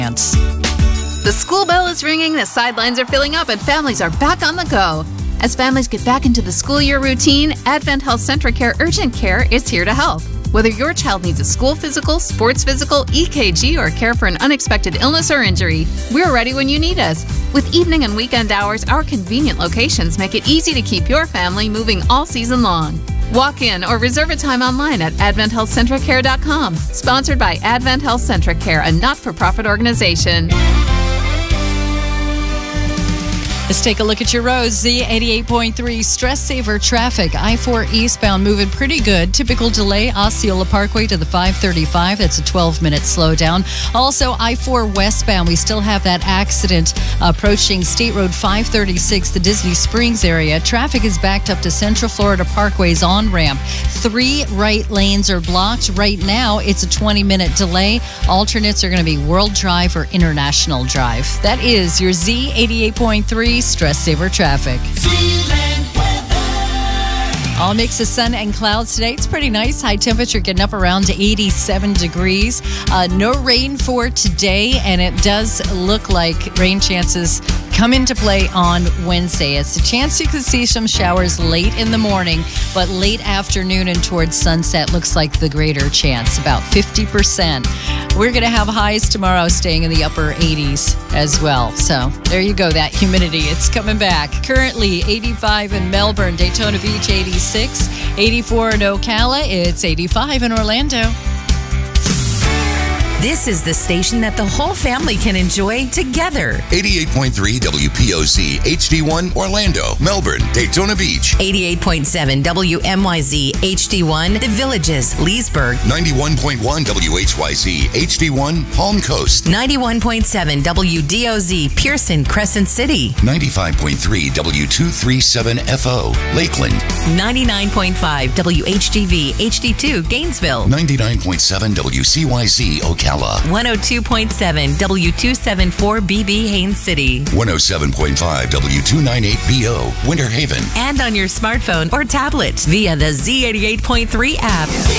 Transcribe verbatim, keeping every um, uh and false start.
The school bell is ringing, the sidelines are filling up, and families are back on the go. As families get back into the school year routine, Advent Health Centracare Urgent Care is here to help. Whether your child needs a school physical, sports physical, E K G, or care for an unexpected illness or injury, we're ready when you need us. With evening and weekend hours, our convenient locations make it easy to keep your family moving all season long. Walk in or reserve a time online at advent health centracare dot com. Sponsored by Advent Health Centracare, a not-for-profit organization. Let's take a look at your roads. Z eighty-eight point three stress saver traffic. I four eastbound moving pretty good. Typical delay, Osceola Parkway to the five thirty-five. That's a twelve minute slowdown. Also, I four westbound, we still have that accident approaching State Road five thirty-six, the Disney Springs area. Traffic is backed up to Central Florida Parkway's on-ramp. Three right lanes are blocked. Right now, it's a twenty minute delay. Alternates are going to be World Drive or International Drive. That is your Z eighty-eight point three stress saver traffic. All mix of sun and clouds today. It's pretty nice. High temperature getting up around eighty-seven degrees. Uh, no rain for today, and it does look like rain chances come into play on Wednesday. It's a chance you could see some showers late in the morning, but late afternoon and towards sunset looks like the greater chance, about fifty percent. We're going to have highs tomorrow staying in the upper eighties as well. So there you go, that humidity. It's coming back. Currently eighty-five in Melbourne, Daytona Beach eighty-six, eighty-four in Ocala, it's eighty-five in Orlando. This is the station that the whole family can enjoy together. eighty-eight point three W P O Z H D one Orlando, Melbourne, Daytona Beach. eighty-eight point seven W M Y Z H D one The Villages, Leesburg. ninety-one point one W H Y Z H D one Palm Coast. ninety-one point seven W D O Z Pearson, Crescent City. ninety-five point three W two thirty-seven F O Lakeland. ninety-nine point five W H D V H D two Gainesville. ninety-nine point seven W C Y Z Ocala. one oh two point seven W two seventy-four B B Haines City. one oh seven point five W two ninety-eight B O Winter Haven. And on your smartphone or tablet via the Z eighty-eight point three app.